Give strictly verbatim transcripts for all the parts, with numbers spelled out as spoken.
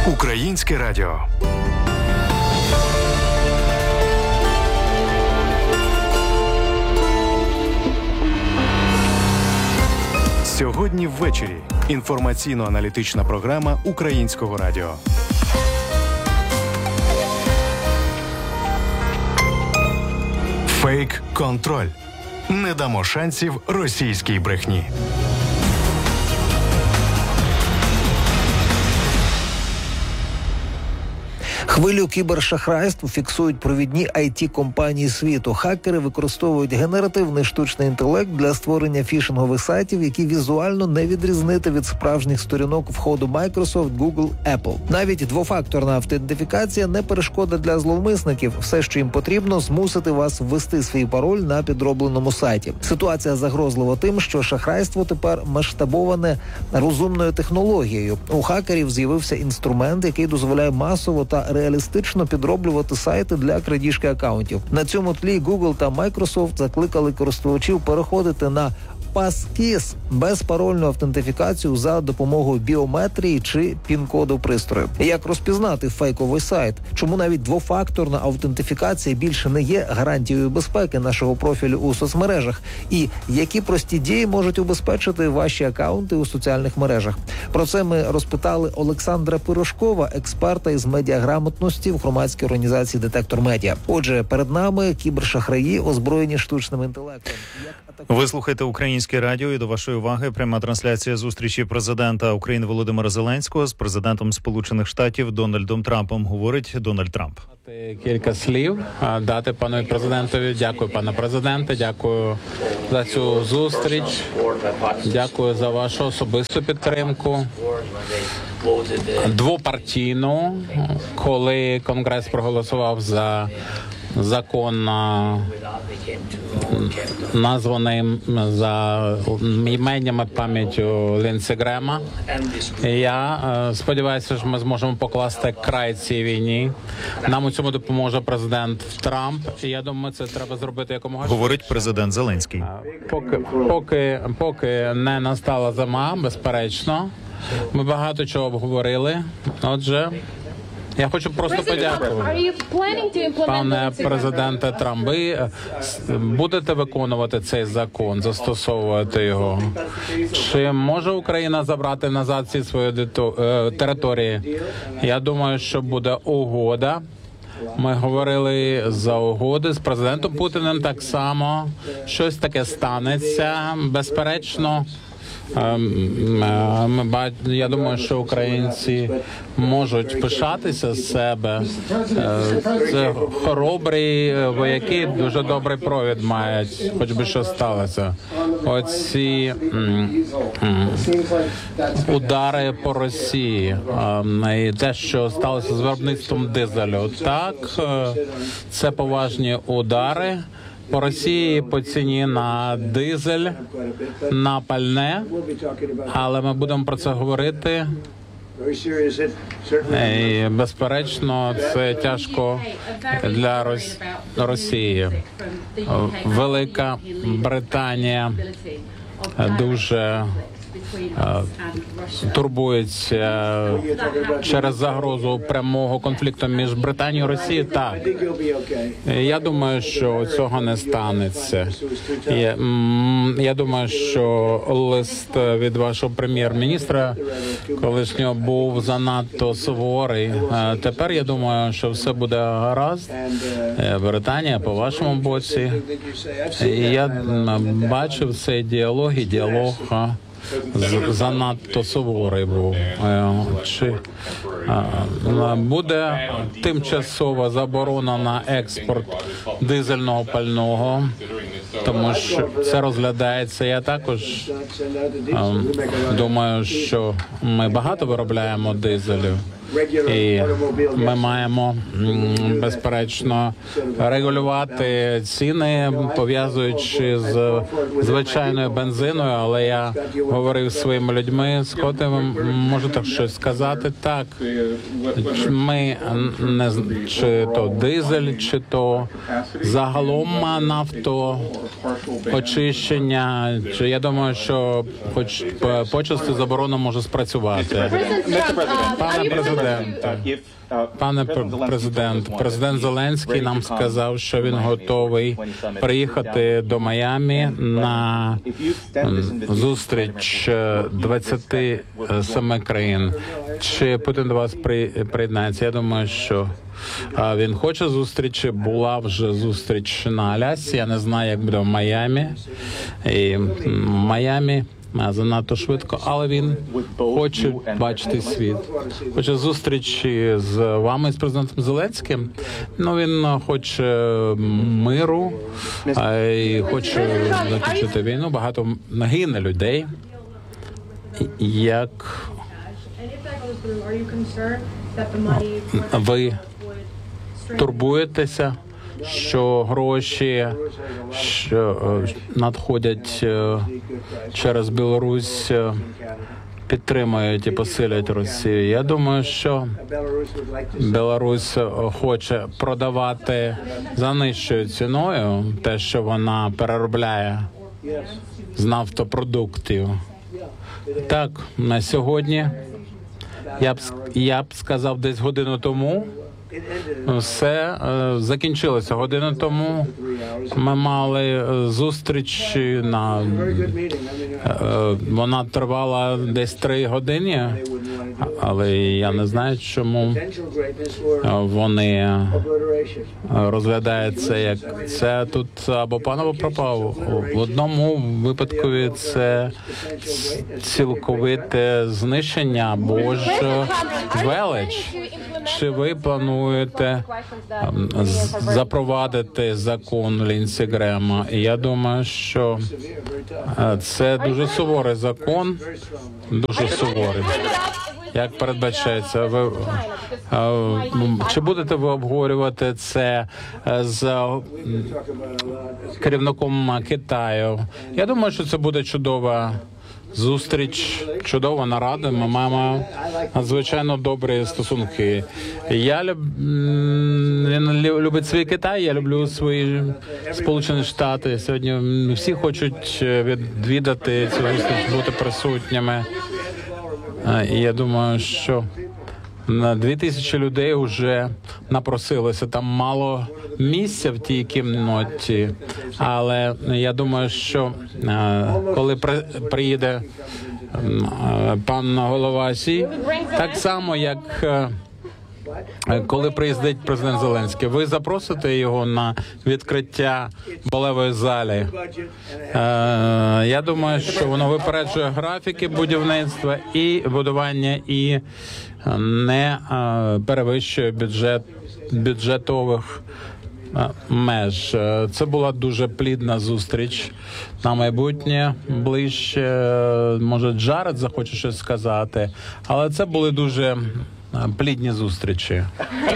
Українське радіо. Сьогодні ввечері. Інформаційно-аналітична програма Українського радіо. Фейк-контроль. Не дамо шансів російській брехні. Хвилю кібершахрайств фіксують провідні ай ті-компанії світу. Хакери використовують генеративний штучний інтелект для створення фішингових сайтів, які візуально не відрізнити від справжніх сторінок входу Microsoft, Google, Apple. Навіть двофакторна автентифікація не перешкода для зловмисників. Все, що їм потрібно, змусити вас ввести свій пароль на підробленому сайті. Ситуація загрозлива тим, що шахрайство тепер масштабоване розумною технологією. У хакерів з'явився інструмент, який дозволяє масово та реалістично підроблювати сайти для крадіжки акаунтів. На цьому тлі Google та Microsoft закликали користувачів переходити на Passkey – безпарольну автентифікацію за допомогою біометрії чи пін-коду пристрою. Як розпізнати фейковий сайт? Чому навіть двофакторна автентифікація більше не є гарантією безпеки нашого профілю у соцмережах? І які прості дії можуть убезпечити ваші акаунти у соціальних мережах? Про це ми розпитали Олександра Пирожкова, експерта із медіаграмотності в громадській організації «Детектор Медіа». Отже, перед нами кібершахраї, озброєні штучним інтелектом. Ви слухаєте Українське радіо, і до вашої уваги пряма трансляція зустрічі президента України Володимира Зеленського з президентом Сполучених Штатів Дональдом Трампом. Говорить Дональд Трамп. Кілька слів дати пану президентові. Дякую, пане президенте, дякую за цю зустріч, дякую за вашу особисту підтримку. Двопартійну, коли Конгрес проголосував за закон, названий за іменнями пам'яттю Лінсі Грема. Я сподіваюся, що ми зможемо покласти край цій війні. Нам у цьому допоможе президент Трамп. І я думаю, це треба зробити якомога. Говорить президент Зеленський. Поки, поки, поки не настала зима, безперечно. Ми багато чого обговорили. Отже, я хочу просто подякувати. Пане президенте Трамп, ви будете виконувати цей закон, застосовувати його? Чи може Україна забрати назад ці свої території? Я думаю, що буде угода. Ми говорили за угоди з президентом Путіним так само. Щось таке станеться, безперечно. Я думаю, що українці можуть пишатися з себе. Це хоробрі вояки, дуже добрий провід мають, хоч би що сталося. Оці удари по Росії і те, що сталося з виробництвом дизелю. Так, це поважні удари по Росії, по ціні на дизель, на пальне, але ми будемо про це говорити. І, безперечно, це тяжко для Рос... Росії. Велика Британія дуже турбується через загрозу прямого конфлікту між Британією і Росією. Так, я думаю, що цього не станеться. Я, я думаю, що лист від вашого прем'єр-міністра колишнього був занадто суворий. Тепер я думаю, що все буде гаразд. Британія по вашому боці. Я бачив цей діалог і діалог занадто суворий був. Чи буде тимчасова заборона на експорт дизельного пального, тому що це розглядається. Я також думаю, що ми багато виробляємо дизелів. І ми маємо, безперечно, регулювати ціни, пов'язуючи з звичайною бензиною, але я говорив зі своїми людьми, Скотте, ви можете щось сказати? Так, ми не чи то дизель, чи то загалом нафто, очищення, чи я думаю, що хоч почасти заборона може спрацювати. Пане президенте, президенте, пане президент, президент Зеленський нам сказав, що він готовий приїхати до Майамі на зустріч двадцяти семи країн. Чи Путін до вас приєднається? Я думаю, що він хоче зустрічі. Була вже зустріч на Алясці. Я не знаю, як буде в Майамі. І в Майамі занадто швидко, але він хоче бачити світ. Хоче зустрічі з вами, з президентом Зеленським. Ну, він хоче миру і хоче закінчити війну. Багато гине людей. Як ви турбуєтеся, що гроші, що надходять через Білорусь, підтримують і посилюють Росію? Я думаю, що Білорусь хоче продавати за нижчою ціною те, що вона переробляє з нафтопродуктів. Так, на сьогодні, я б, я б сказав, десь годину тому, все е, закінчилося. Годину тому ми мали зустріч, на, е, вона тривала десь три години, але я не знаю, чому вони розглядають це як це тут або пан, або пропав. В одному випадку це цілковите знищення, або ж велич. Чи ви плануєте запровадити закон Лінсі Грема? І я думаю, що це дуже суворий закон, дуже суворий. Як передбачається, ви чи будете ви обговорювати це з керівником Китаю? Я думаю, що це буде чудова зустріч, чудова нарада. Ми маємо надзвичайно добрі стосунки. Я люб... Він любить свій Китай, я люблю свої Сполучені Штати. Сьогодні всі хочуть відвідати цю зустріч, бути присутніми. І я думаю, що на дві тисячі людей вже напросилося. Там мало місця в тій кімнаті, але я думаю, що коли приїде пан голова Сі, так само, як коли приїздить президент Зеленський, ви запросите його на відкриття балевої залі. Я думаю, що воно випереджує графіки будівництва і будування, і не перевищує бюджет бюджетових меж. Це була дуже плідна зустріч. На майбутнє ближче, може, Джаред захоче щось сказати, але це були дуже плідні зустрічі.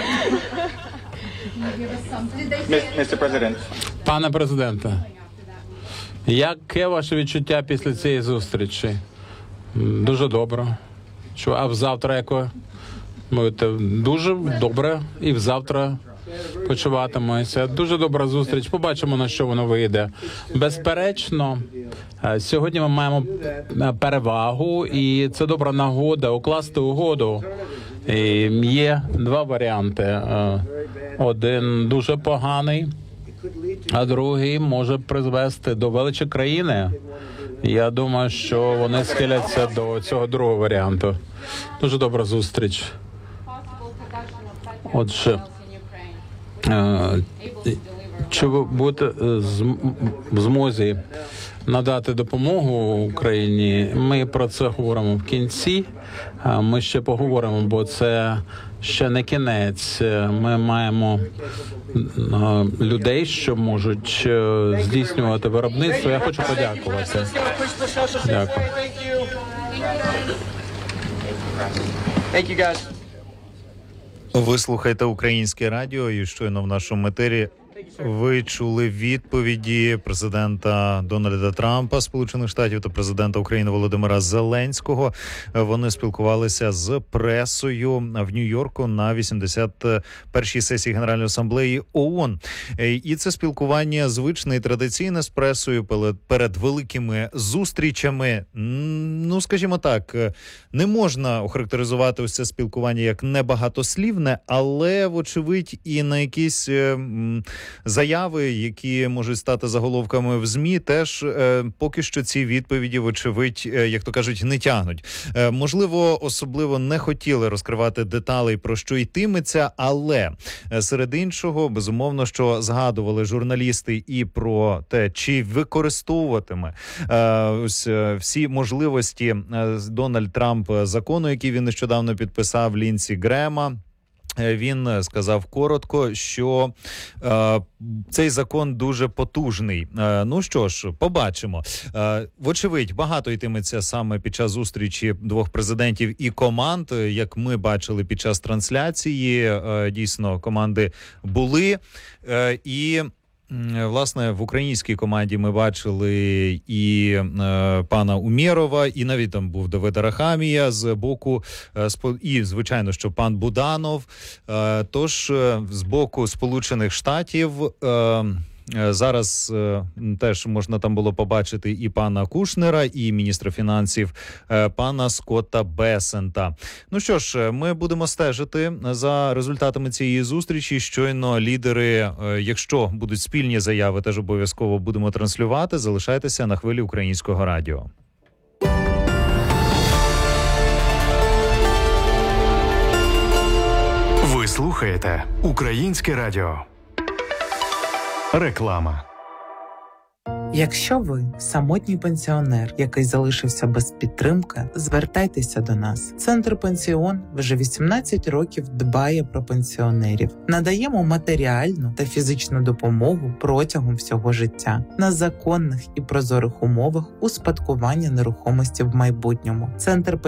Пане президенте, яке ваше відчуття після цієї зустрічі? Дуже добре. А взавтра яке? Будете дуже добре і взавтра почуватимуся. Дуже добра зустріч. Побачимо, на що воно вийде. Безперечно, сьогодні ми маємо перевагу, і це добра нагода укласти угоду. І є два варіанти. Один дуже поганий, а другий може призвести до величі країни. Я думаю, що вони схиляться до цього другого варіанту. Дуже добра зустріч. Отже, чи ви будете в змозі надати допомогу Україні? Ми про це говоримо в кінці. Ми ще поговоримо, бо це ще не кінець. Ми маємо людей, що можуть здійснювати виробництво. Я хочу подякувати. Дякую. Ви слухаєте Українське радіо, і щойно в нашому етері Ви чули відповіді президента Дональда Трампа Сполучених Штатів та президента України Володимира Зеленського. Вони спілкувалися з пресою в Нью-Йорку на вісімдесят першій сесії Генеральної асамблеї ООН. І це спілкування звичне і традиційне з пресою перед великими зустрічами. Ну, скажімо так, не можна охарактеризувати ось це спілкування як небагатослівне, але, вочевидь, і на якісь заяви, які можуть стати заголовками в ЗМІ, теж е, поки що ці відповіді, вочевидь, е, як то кажуть, не тягнуть. Е, можливо, особливо не хотіли розкривати деталей, про що йтиметься, але е, серед іншого, безумовно, що згадували журналісти і про те, чи використовуватиме е, ось е, всі можливості е, Дональд Трамп закону, який він нещодавно підписав, Лінсі Грема. Він сказав коротко, що е, цей закон дуже потужний. Е, ну що ж, побачимо. Е, вочевидь, багато йтиметься саме під час зустрічі двох президентів і команд. Як ми бачили під час трансляції, е, дійсно, команди були. Е, і... Власне, в українській команді ми бачили і е, пана Умєрова, і навіть там був Давид Арахамія з боку, е, і, звичайно, що пан Буданов. Е, тож, е, з боку Сполучених Штатів... Е, Зараз е, теж можна там було побачити і пана Кушнера, і міністра фінансів е, пана Скотта Бесента. Ну що ж, ми будемо стежити за результатами цієї зустрічі. Щойно лідери, е, якщо будуть спільні заяви, теж обов'язково будемо транслювати. Залишайтеся на хвилі Українського радіо. Ви слухаєте Українське радіо. Реклама. Якщо ви самотній пенсіонер, який залишився без підтримки, звертайтеся до нас. Центр «Пенсіон» вже вісімнадцять років дбає про пенсіонерів. Надаємо матеріальну та фізичну допомогу протягом всього життя на законних і прозорих умовах успадкування нерухомості в майбутньому. Центр